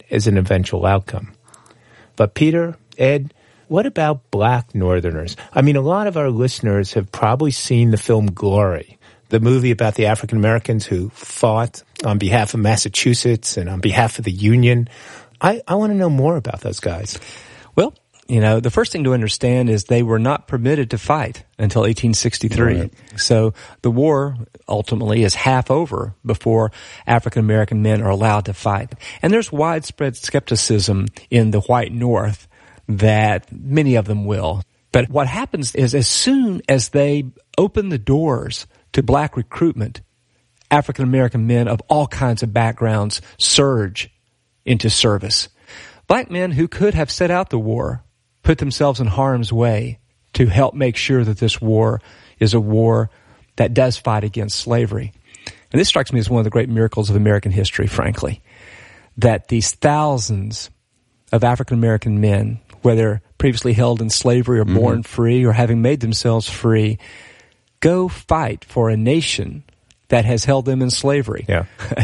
as an eventual outcome. But Peter, Ed, what about black Northerners? I mean, a lot of our listeners have probably seen the film Glory, the movie about the African Americans who fought on behalf of Massachusetts and on behalf of the Union. I want to know more about those guys. Well, you know, the first thing to understand is they were not permitted to fight until 1863. Right. So the war ultimately is half over before African American men are allowed to fight. And there's widespread skepticism in the white North that many of them will. But what happens is as soon as they open the doors to black recruitment, African American men of all kinds of backgrounds surge into service. Black men who could have set out the war put themselves in harm's way to help make sure that this war is a war that does fight against slavery. And this strikes me as one of the great miracles of American history, frankly, that these thousands of African American men, whether previously held in slavery or born free or having made themselves free, go fight for a nation that has held them in slavery. Yeah.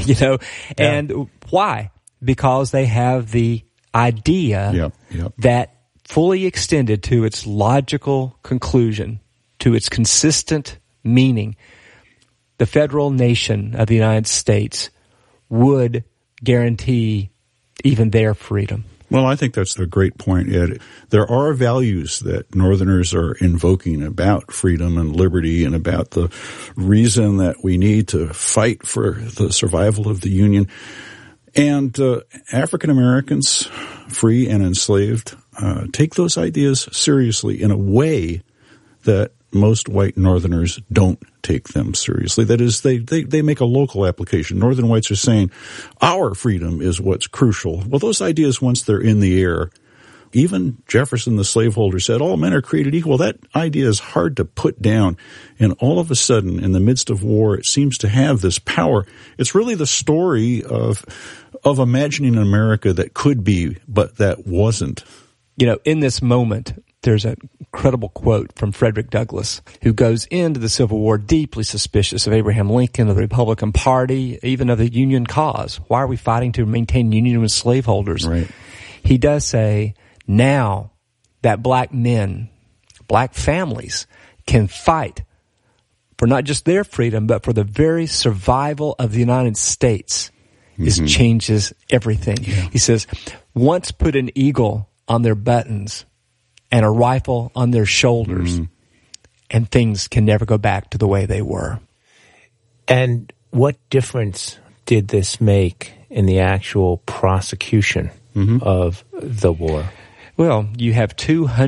And why? Because they have the idea that fully extended to its logical conclusion, to its consistent meaning, the federal nation of the United States would guarantee even their freedom. Well, I think that's a great point, Ed. There are values that Northerners are invoking about freedom and liberty and about the reason that we need to fight for the survival of the Union. And African Americans, free and enslaved, take those ideas seriously in a way that most white Northerners don't take them seriously. That is, they make a local application. Northern whites are saying, our freedom is what's crucial. Well, those ideas, once they're in the air, even Jefferson, the slaveholder, said all men are created equal. That idea is hard to put down. And all of a sudden, in the midst of war, it seems to have this power. It's really the story of imagining an America that could be, but that wasn't. You know, in this moment, there's an incredible quote from Frederick Douglass, who goes into the Civil War deeply suspicious of Abraham Lincoln, of the Republican Party, even of the Union cause. Why are we fighting to maintain union with slaveholders? Right. He does say, now that black men, black families can fight for not just their freedom, but for the very survival of the United States, this changes everything. Yeah. He says, once put an eagle on their buttons and a rifle on their shoulders, and things can never go back to the way they were. And what difference did this make in the actual prosecution of the war? Well, you have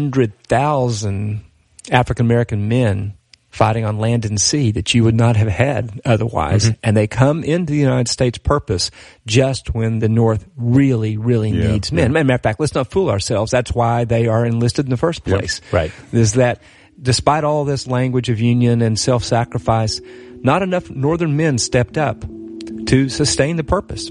200,000 African-American men fighting on land and sea that you would not have had otherwise. And they come into the United States purpose just when the North really, really needs men. Matter of fact, let's not fool ourselves. That's why they are enlisted in the first place. Right. Is that despite all this language of union and self-sacrifice, not enough Northern men stepped up to sustain the purpose.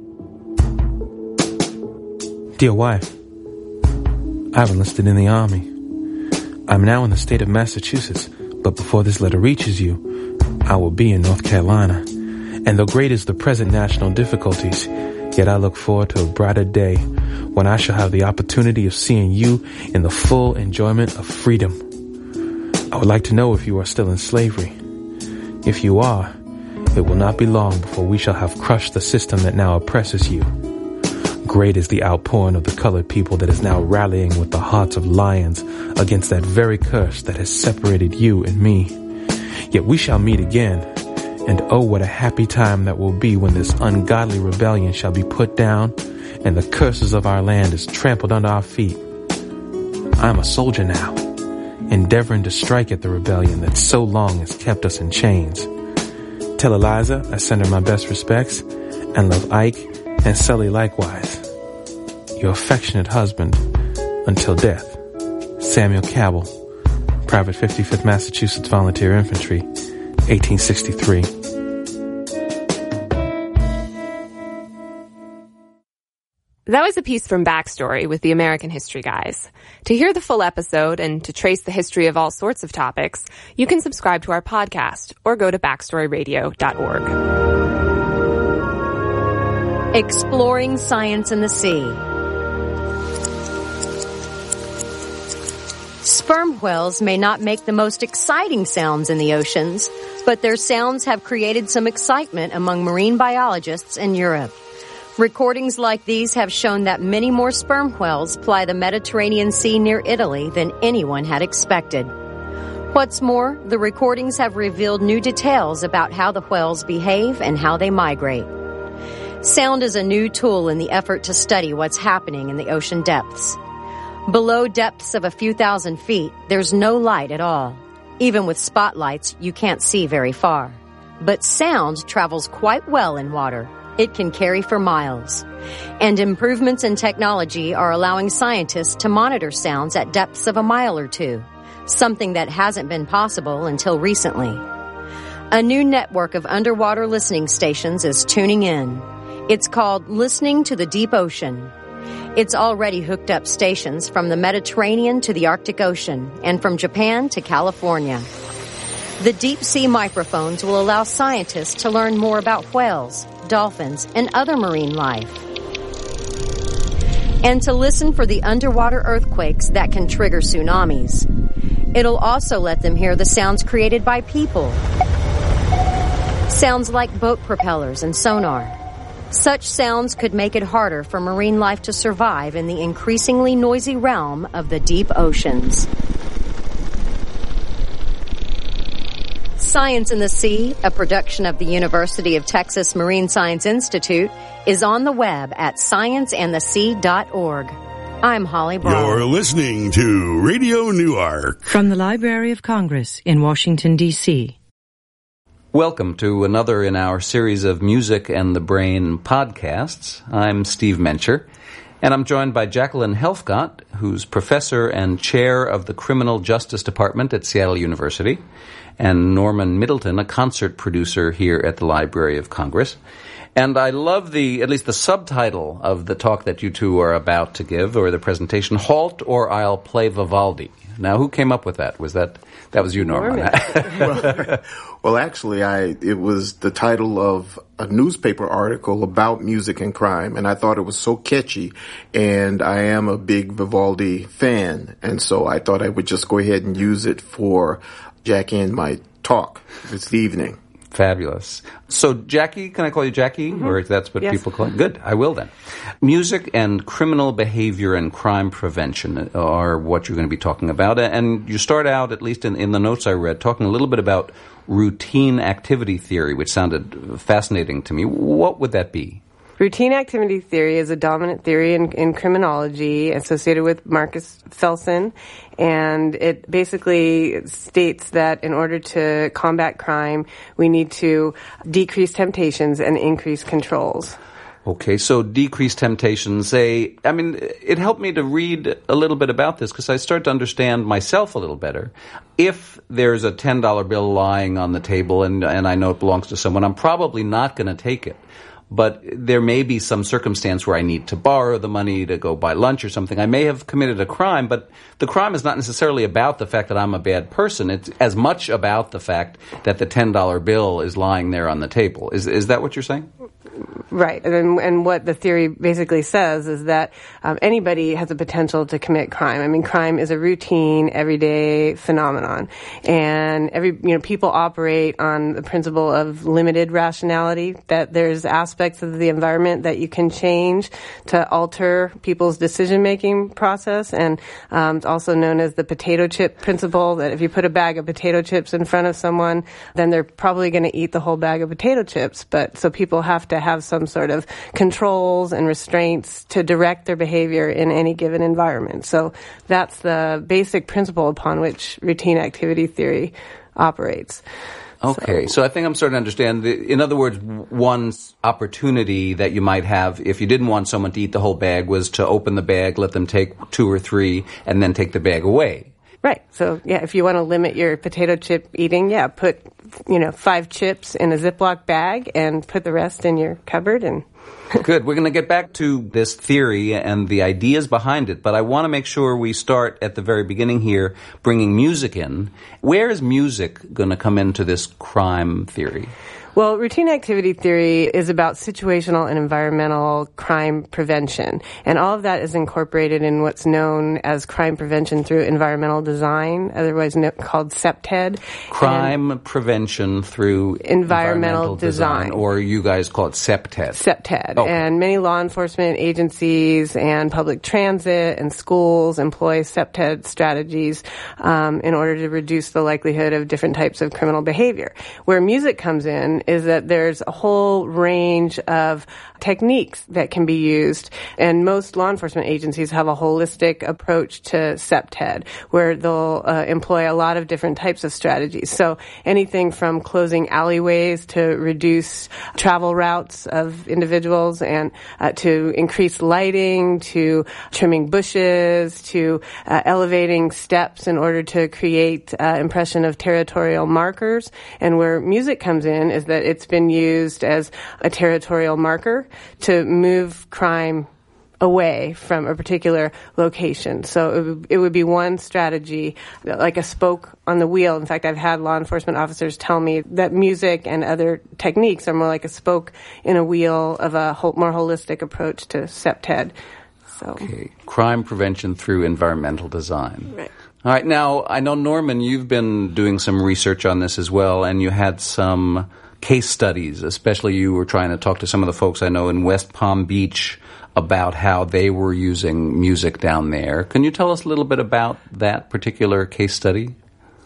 Dear wife, I've enlisted in the Army. I'm now in the state of Massachusetts, but before this letter reaches you, I will be in North Carolina. And though great is the present national difficulties, yet I look forward to a brighter day when I shall have the opportunity of seeing you in the full enjoyment of freedom. I would like to know if you are still in slavery. If you are, it will not be long before we shall have crushed the system that now oppresses you. Great is the outpouring of the colored people that is now rallying with the hearts of lions against that very curse that has separated you and me. Yet we shall meet again, and oh, what a happy time that will be when this ungodly rebellion shall be put down and the curses of our land is trampled under our feet. I am a soldier now, endeavoring to strike at the rebellion that so long has kept us in chains. Tell Eliza I send her my best respects, and love Ike and Sully likewise. Your affectionate husband until death, Samuel Cabell, Private 55th Massachusetts Volunteer Infantry, 1863. That was a piece from Backstory with the American History Guys. To hear the full episode and to trace the history of all sorts of topics, you can subscribe to our podcast or go to backstoryradio.org. Exploring science in the sea. Sperm whales may not make the most exciting sounds in the oceans, but their sounds have created some excitement among marine biologists in Europe. Recordings like these have shown that many more sperm whales ply the Mediterranean Sea near Italy than anyone had expected. What's more, the recordings have revealed new details about how the whales behave and how they migrate. Sound is a new tool in the effort to study what's happening in the ocean depths. Below depths of a few thousand feet, there's no light at all. Even with spotlights, you can't see very far. But sound travels quite well in water. It can carry for miles. And improvements in technology are allowing scientists to monitor sounds at depths of a mile or two, something that hasn't been possible until recently. A new network of underwater listening stations is tuning in. It's called Listening to the Deep Ocean. It's already hooked up stations from the Mediterranean to the Arctic Ocean and from Japan to California. The deep sea microphones will allow scientists to learn more about whales, dolphins, and other marine life. And to listen for the underwater earthquakes that can trigger tsunamis. It'll also let them hear the sounds created by people. Sounds like boat propellers and sonar. Such sounds could make it harder for marine life to survive in the increasingly noisy realm of the deep oceans. Science in the Sea, a production of the University of Texas Marine Science Institute, is on the web at scienceandthesea.org. I'm Holly Braun. You're listening to Radio Newark. From the Library of Congress in Washington, D.C. Welcome to another in our series of Music and the Brain podcasts. I'm Steve Mencher, and I'm joined by Jacqueline Helfgott, who's professor and chair of the Criminal Justice Department at Seattle University, and Norman Middleton, a concert producer here at the Library of Congress. And I love at least the subtitle of the talk that you two are about to give, or the presentation, Halt or I'll Play Vivaldi. Now, who came up with that? That was you, Norman. Well, actually, it was the title of a newspaper article about music and crime, and I thought it was so catchy, and I am a big Vivaldi fan, and so I thought I would just go ahead and use it for Jackie and my talk this evening. Fabulous. So, Jackie, can I call you Jackie? Mm-hmm. Or that's what people call it? Good, I will then. Music and criminal behavior and crime prevention are what you're going to be talking about. And you start out, at least in the notes I read, talking a little bit about routine activity theory, which sounded fascinating to me. What would that be? Routine activity theory is a dominant theory in criminology associated with Marcus Felsen, and it basically states that in order to combat crime, we need to decrease temptations and increase controls. Okay, so decrease temptations. It helped me to read a little bit about this because I start to understand myself a little better. If there's a $10 bill lying on the table and I know it belongs to someone, I'm probably not going to take it. But there may be some circumstance where I need to borrow the money to go buy lunch or something. I may have committed a crime, but the crime is not necessarily about the fact that I'm a bad person. It's as much about the fact that the $10 bill is lying there on the table. Is that what you're saying? Right. And what the theory basically says is that anybody has a potential to commit crime. I mean, crime is a routine, everyday phenomenon. And people operate on the principle of limited rationality, that there's aspects of the environment that you can change to alter people's decision-making process. And it's also known as the potato chip principle, that if you put a bag of potato chips in front of someone, then they're probably going to eat the whole bag of potato chips. But so people have to have some sort of controls and restraints to direct their behavior in any given environment. So that's the basic principle upon which routine activity theory operates. Okay, so I think I'm starting to understand. In other words, one opportunity that you might have if you didn't want someone to eat the whole bag was to open the bag, let them take 2 or 3, and then take the bag away. Right. So, if you want to limit your potato chip eating, put, 5 chips in a Ziploc bag and put the rest in your cupboard. And Good. We're going to get back to this theory and the ideas behind it, but I want to make sure we start at the very beginning here, bringing music in. Where is music going to come into this crime theory? Well, routine activity theory is about situational and environmental crime prevention. And all of that is incorporated in what's known as crime prevention through environmental design, otherwise called CPTED. Crime prevention through environmental design. Or you guys call it CPTED. CPTED. Okay. And many law enforcement agencies and public transit and schools employ CPTED strategies in order to reduce the likelihood of different types of criminal behavior. Where music comes in is that there's a whole range of techniques that can be used, and most law enforcement agencies have a holistic approach to CPTED, where they'll employ a lot of different types of strategies. So anything from closing alleyways to reduce travel routes of individuals, and to increase lighting, to trimming bushes, to elevating steps in order to create impression of territorial markers. And where music comes in is that it's been used as a territorial marker to move crime away from a particular location. So it would be one strategy, like a spoke on the wheel. In fact, I've had law enforcement officers tell me that music and other techniques are more like a spoke in a wheel of a more holistic approach to CPTED. So. Okay. Crime prevention through environmental design. Right. All right. Now, I know, Norman, you've been doing some research on this as well, and you had some case studies, especially you were trying to talk to some of the folks I know in West Palm Beach about how they were using music down there. Can you tell us a little bit about that particular case study?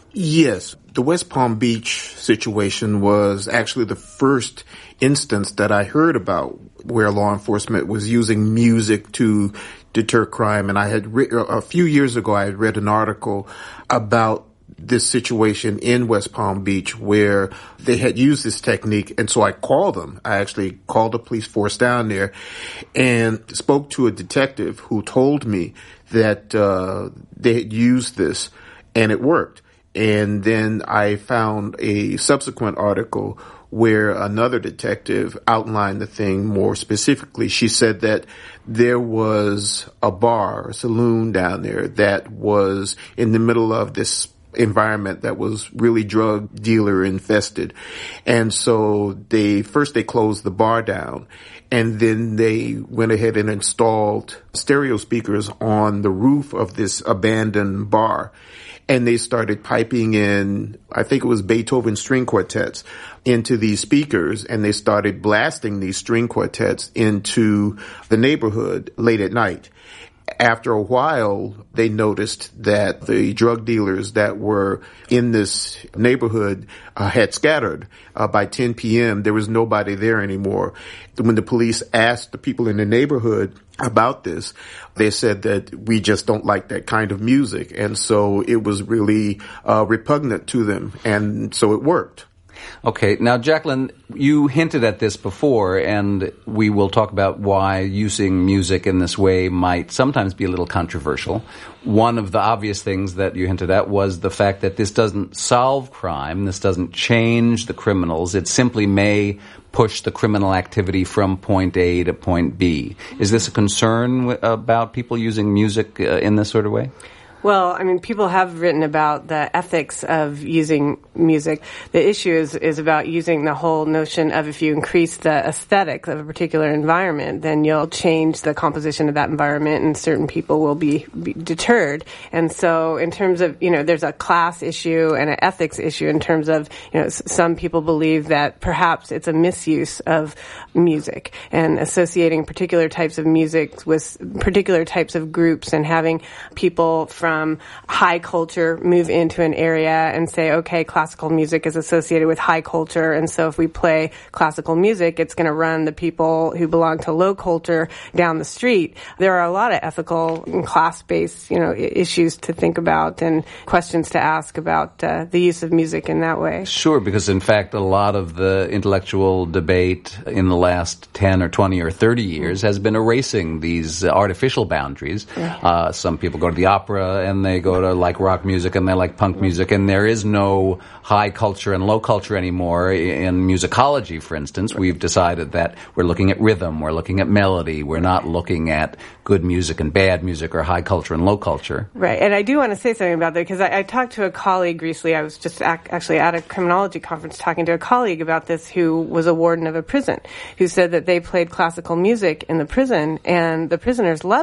Yes. The West Palm Beach situation was actually the first instance that I heard about where law enforcement was using music to deter crime. And I had a few years ago, I had read an article about this situation in West Palm Beach where they had used this technique. And so I called them. I actually called the police force down there and spoke to a detective who told me that they had used this and it worked. And then I found a subsequent article where another detective outlined the thing more specifically. She said that there was a bar, a saloon down there that was in the middle of this environment that was really drug dealer infested. And so they closed the bar down, and then they went ahead and installed stereo speakers on the roof of this abandoned bar. And they started piping in, I think it was Beethoven string quartets, into these speakers, and they started blasting these string quartets into the neighborhood late at night. After a while, they noticed that the drug dealers that were in this neighborhood had scattered. By 10 p.m., there was nobody there anymore. When the police asked the people in the neighborhood about this, they said that we just don't like that kind of music. And so it was really repugnant to them. And so it worked. Okay. Now, Jacqueline, you hinted at this before, and we will talk about why using music in this way might sometimes be a little controversial. One of the obvious things that you hinted at was the fact that this doesn't solve crime. This doesn't change the criminals. It simply may push the criminal activity from point A to point B. Is this a concern about people using music in this sort of way? Well, I mean, people have written about the ethics of using music. The issue is about using the whole notion of if you increase the aesthetics of a particular environment, then you'll change the composition of that environment and certain people will be deterred. And so in terms of, there's a class issue and an ethics issue in terms of, some people believe that perhaps it's a misuse of music and associating particular types of music with particular types of groups and having people from high culture move into an area and say, okay, classical music is associated with high culture, and so if we play classical music, it's going to run the people who belong to low culture down the street. There are a lot of ethical and class-based, issues to think about and questions to ask about the use of music in that way. Sure, because in fact, a lot of the intellectual debate in the last 10 or 20 or 30 years has been erasing these artificial boundaries. Yeah. Some people go to the opera and they go to like rock music and they like punk music, and there is no high culture and low culture anymore. In musicology, for instance, we've decided that we're looking at rhythm, we're looking at melody, we're not looking at good music and bad music or high culture and low culture. Right, and I do want to say something about that, because I talked to a colleague recently. I was just actually at a criminology conference talking to a colleague about this who was a warden of a prison, who said that they played classical music in the prison, and the prisoners loved